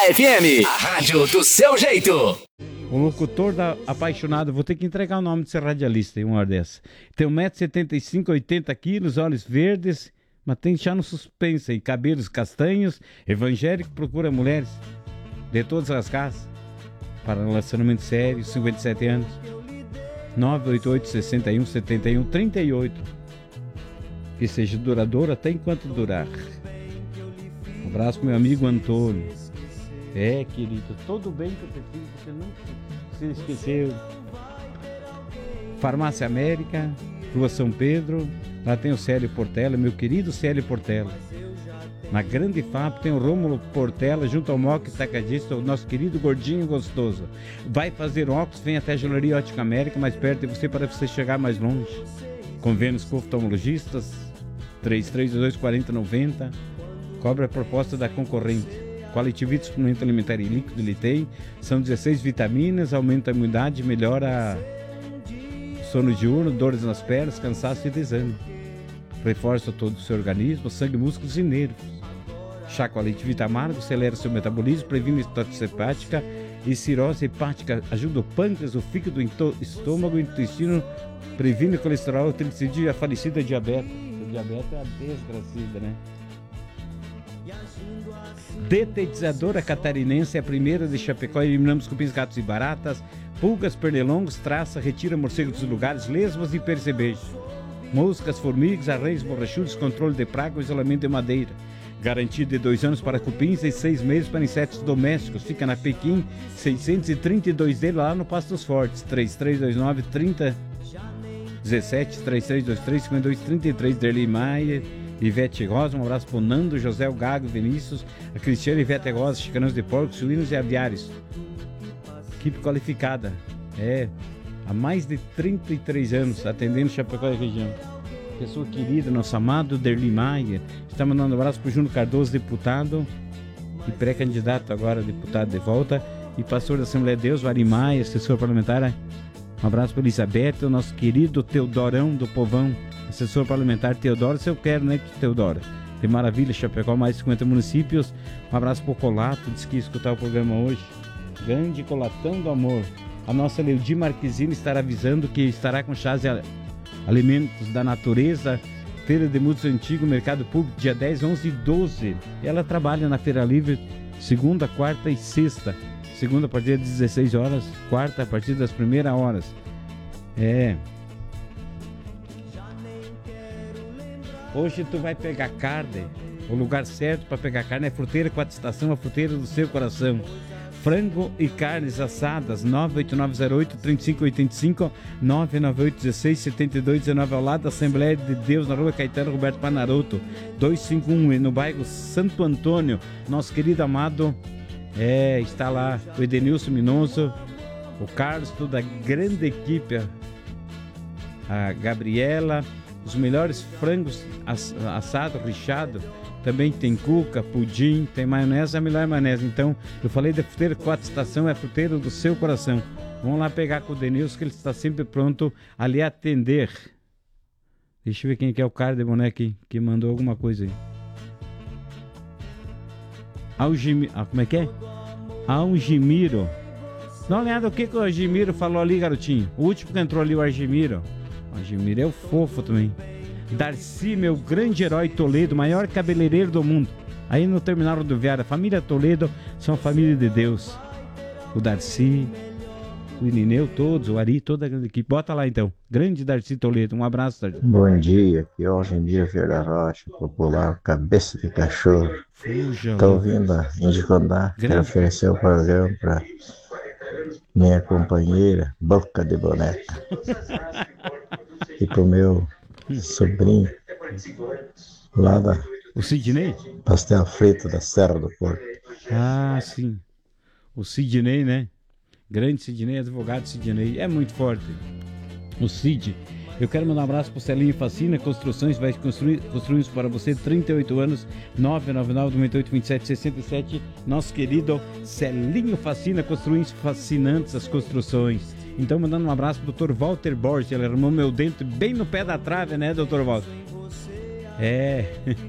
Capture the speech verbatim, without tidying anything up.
F M, a rádio do seu jeito. O locutor da Apaixonado, vou ter que entregar o nome desse radialista em uma hora dessa. Tem um metro e setenta e cinco, oitenta quilos, olhos verdes, mas tem já no suspense aí, cabelos castanhos, evangélico, procura mulheres de todas as casas, para relacionamento sério, cinquenta e sete anos, nove oito oito, seis um, sete um, três oito. Que seja duradouro até enquanto durar. Um abraço pro meu amigo Antônio. É, querido, todo bem que eu te fiz, você não se esqueceu. Farmácia América, Rua São Pedro, lá tem o Célio Portela, meu querido Célio Portela. Na Grande F A P tem o Rômulo Portela, junto ao Moc Tacadista, o nosso querido gordinho gostoso. Vai fazer óculos, vem até a Joalheria Ótica América, mais perto de você, para você chegar mais longe. Convênios com oftalmologistas, três três dois, quatro zero nove zero. Cobra a proposta da concorrente. Quality Vita, suplemento alimentar e líquido Litei. São dezesseis vitaminas, aumenta a imunidade, melhora sono diurno, dores nas pernas, cansaço e desânimo. Reforça todo o seu organismo, sangue, músculos e nervos. Chá Quality Vita amargo, acelera seu metabolismo, previne estática hepática e cirrose hepática, ajuda o pâncreas, o fígado, o estômago, o intestino, previne colesterol, o triglicerídeo e a falecida diabetes. O diabetes é a desgracida, né? Detetizadora catarinense, a primeira de Chapecó. Eliminamos cupins, gatos e baratas, pulgas, pernilongos, traça, retira morcegos dos lugares, lesmas e percebejos, moscas, formigas, arranhos borrachudos, controle de praga, isolamento de madeira. Garantia de dois anos para cupins e seis meses para insetos domésticos. Fica na Pequim seiscentos e trinta e dois dele, lá no Pastos Fortes. Três três dois nove, trinta dezessete, três três dois três, cinco dois três três. Derli Maia, Ivete Rosa, um abraço pro Nando, José, o Gago, Vinícius, a Cristiane, Ivete Rosa, chicanos de porcos, suínos e aviários. Equipe qualificada, é, há mais de trinta e três anos, atendendo Chapecó e região. Pessoa querida, nosso amado Derli Maia, está mandando um abraço pro Júnior Cardoso, deputado e pré-candidato agora, deputado de volta, e pastor da Assembleia de Deus, Vari Maia, assessor parlamentar. Um abraço para Elizabeth, o nosso querido Teodorão do Povão, assessor parlamentar Teodoro, se eu quero, né, Teodoro? De Maravilha, Chapecó, mais de cinquenta municípios. Um abraço pro Colato, disse que ia escutar o programa hoje. Grande Colatão do Amor. A nossa Leudi Marquezine estará avisando que estará com chás e alimentos da natureza, Feira de Música Antigo, Mercado Público, dia dez, onze e doze. Ela trabalha na Feira Livre, segunda, quarta e sexta. Segunda a partir das dezesseis horas, quarta a partir das primeiras horas. É. Hoje tu vai pegar carne. O lugar certo para pegar carne é Fruteira Quatro Estação, a fruteira do seu coração. Frango e carnes assadas, nove oito nove zero oito, três cinco oito cinco, nove nove oito um seis, sete dois um nove, ao lado da Assembleia de Deus, na Rua Caetano Roberto Panaroto, duzentos e cinquenta e um, no bairro Santo Antônio. Nosso querido amado, é, está lá o Edenilson Minoso, o Carlos, toda a grande equipe, a Gabriela, os melhores frangos assado, rechado. Também tem cuca, pudim, tem maionese, a melhor maionese. Então, eu falei da Fruteira Quatro Estação, é a fruteira do seu coração. Vamos lá pegar com o Denilson, que ele está sempre pronto a lhe atender. Deixa eu ver quem que é o cara de boneco que mandou alguma coisa aí. Algimiro, ah, como é que é? Algimiro. Dá uma olhada o que, que o Algimiro falou ali, garotinho. O último que entrou ali, o Algimiro. O Algimiro é o fofo também. Darcy, meu grande herói Toledo, maior cabeleireiro do mundo. Aí no terminal rodoviário, a família Toledo são a família de Deus. O Darcy, o Irineu, todos, o Ari, toda a grande equipe. Bota lá então. Grande Darcy Toledo, um abraço, Darcy. Bom dia, aqui é hoje em dia Vieira Rocha, popular, cabeça de cachorro. Estou ouvindo a Indicondá, quero oferecer o programa para minha companheira, Boca de Boneca. E pro meu sobrinho lá da o Sidney? Pastel Frito da Serra do Porto. Ah, sim. O Sidney, né? Grande Sidney, advogado Sidney. É muito forte. O Cid. Eu quero mandar um abraço pro Celinho Facina Construções, vai construir, construir isso para você, trinta e oito anos, nove nove nove, nove oito, dois sete, seis sete. Nosso querido Celinho Facina Construções, fascinantes as construções. Então, mandando um abraço pro doutor Walter Borges, ele arrumou meu dente bem no pé da trave, né, doutor Walter? É.